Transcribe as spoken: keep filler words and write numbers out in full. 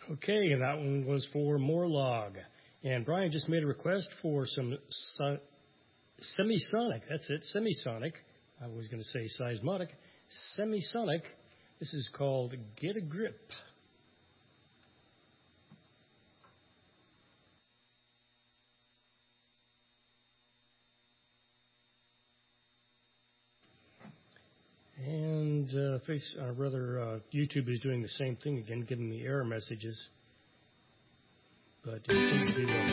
Okay, and that one was for Morlog. And Brian just made a request for some so- semisonic. That's it, semisonic. I was going to say seismonic. Semisonic. This is called Get a Grip. And uh, face, uh, rather, uh, YouTube is doing the same thing again, giving me error messages. But it seems to be well.